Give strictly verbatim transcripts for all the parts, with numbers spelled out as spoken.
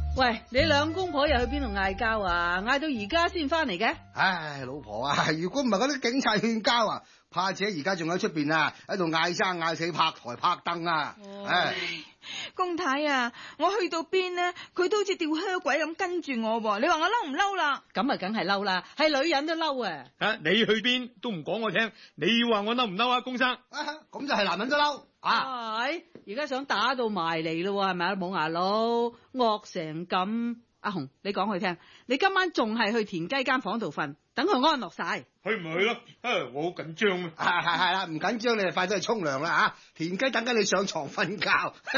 喂，你兩公婆又去邊度嗌交啊？嗌到而家先翻嚟嘅？ 唉，老婆啊，如果唔係嗰啲警察勸交啊，怕姐而家仲喺出邊啊，喺度嗌生嗌死，拍台拍凳啊！ 哦、 唉， 公太啊，我去到邊呢，佢都好似吊靴鬼咁跟住我喎。你話我嬲唔嬲啦？ 咁啊，梗係嬲啦，係女人都嬲啊！ 啊，你去邊都唔講我聽，你話我嬲唔嬲啊，公生？ 咁、啊、就係男人都嬲啊！ 係，而家想打到埋嚟咯，係咪啊？冇牙佬惡成咁，阿紅，你講佢聽，你今晚仲係去田雞間房度瞓，等佢安樂晒。 去唔去咯？啊，我好緊張啊！ 係係係啦，唔緊張，你就快啲去沖涼啦吓！田雞等緊你上床瞓覺。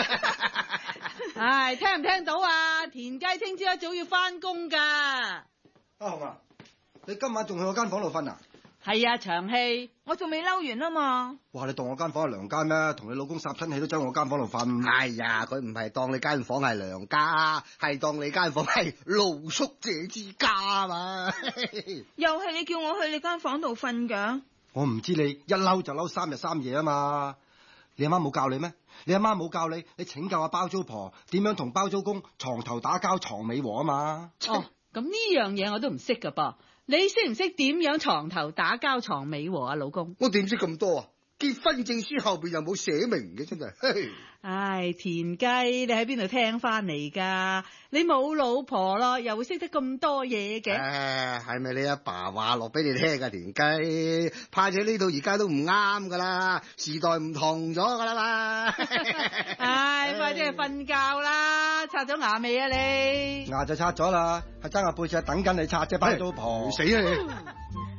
唉，聽唔聽到啊？田雞聽朝一早要翻工噶。 阿紅啊，你今晚仲去我間房度瞓啊？ 係啊，長氣， 我仲未嬲完啊嘛！ 哇，你當我間房係娘家咩？同你老公霎親氣都走我間房度瞓。哎呀，佢唔係當你間房係娘家，係當你間房係露宿者之家啊嘛！ 又係你叫我去你間房度瞓噶？ 我唔知你一嬲就嬲三日三夜啊嘛！你阿媽冇教你咩？你阿媽冇教你，你請教下包租婆點樣同包租公床頭打交床尾和啊嘛！ 哦，咁呢樣嘢我都唔識噶噃。你識唔識點樣床頭打交床尾和啊，老公？ 我點知咁多啊？結婚證書後邊又冇寫明嘅，真係。 唉，田雞，你喺邊度聽翻嚟噶？你冇老婆咯，又會識得咁多嘢嘅？ 誒，係咪你阿爸話落俾你聽噶？田雞，怕姐呢度而家都唔啱噶啦，時代唔同咗噶啦嘛。 唉，快啲去瞓覺啦！刷咗牙未啊你？ 牙就刷咗啦，係爭下背脊等緊你刷啫，包租婆。死啊你！